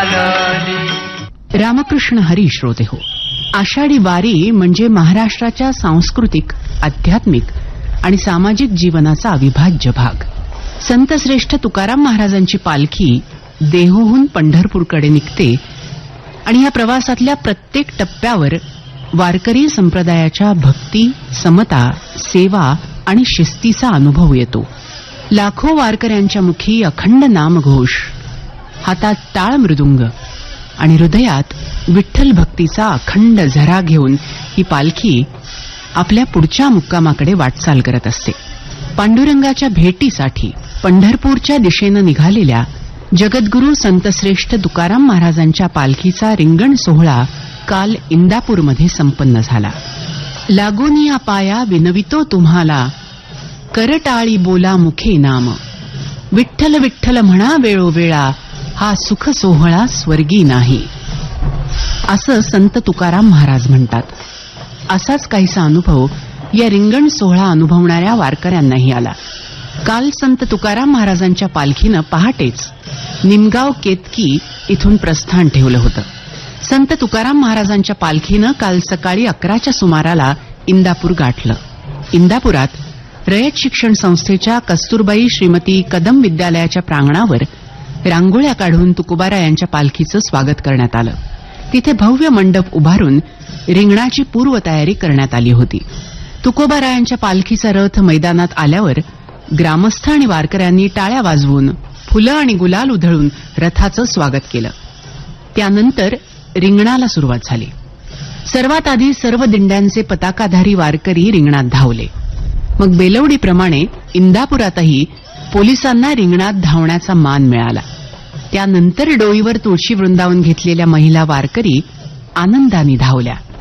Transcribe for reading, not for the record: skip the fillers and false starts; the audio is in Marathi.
रामकृष्ण हरी श्रोते हो, आषाढी वारी म्हणजे महाराष्ट्राच्या सांस्कृतिक, आध्यात्मिक आणि सामाजिक जीवनाचा अविभाज्य भाग. संतश्रेष्ठ तुकाराम महाराजांची पालखी देहूहून पंढरपूरकडे निघते आणि या प्रवासातल्या प्रत्येक टप्प्यावर वारकरी संप्रदायाच्या भक्ती, समता, सेवा आणि शिस्तीचा अनुभव येतो. लाखो वारकऱ्यांच्या मुखी अखंड नामघोष, हातात टाळ मृदुंग आणि हृदयात विठ्ठल भक्तीचा अखंड झरा घेऊन ही पालखी आपल्या पुढच्या मुक्कामाकडे वाटचाल करत असते. पांडुरंगाच्या भेटीसाठी पंढरपूरच्या दिशेनं निघालेल्या जगद्गुरू संतश्रेष्ठ तुकाराम महाराजांच्या पालखीचा रिंगण सोहळा काल इंदापूरमध्ये संपन्न झाला. लागोनिया पाया विनवितो तुम्हाला, करटाळी बोला मुखे नाम, विठ्ठल विठ्ठल म्हणा वेळोवेळा, हा सुख सोहळा स्वर्गी नाही, असं संत तुकाराम महाराज म्हणतात. असाच काहीसा अनुभव या रिंगण सोहळा अनुभवणाऱ्या वारकऱ्यांनाही आला. काल संत तुकाराम महाराजांच्या पालखीनं पहाटेच निमगाव केतकी इथून प्रस्थान ठेवलं होतं. संत तुकाराम महाराजांच्या पालखीनं काल सकाळी 11च्या सुमाराला इंदापूर गाठलं. इंदापुरात रयत शिक्षण संस्थेच्या कस्तुरबाई श्रीमती कदम विद्यालयाच्या प्रांगणावर रांगोळ्या काढून तुकोबारा यांच्या पालखीचं स्वागत करण्यात आलं. तिथे भव्य मंडप उभारून रिंगणाची पूर्वतयारी करण्यात आली होती. तुकोबारा यांच्या पालखीचा रथ मैदानात आल्यावर ग्रामस्थ आणि वारकऱ्यांनी टाळ्या वाजवून, फुलं आणि गुलाल उधळून रथाचं स्वागत केलं. त्यानंतर रिंगणाला सुरुवात झाली. सर्वात आधी सर्व दिंड्यांचे पताकाधारी वारकरी रिंगणात धावले. मग बेलवडीप्रमाणे इंदापुरातही पोलिसांना रिंगणात धावण्याचा मान मिळाला. त्यानंतर डोईवर तुळशी वृंदावन घेतलेल्या महिला वारकरी आनंदाने धावल्या.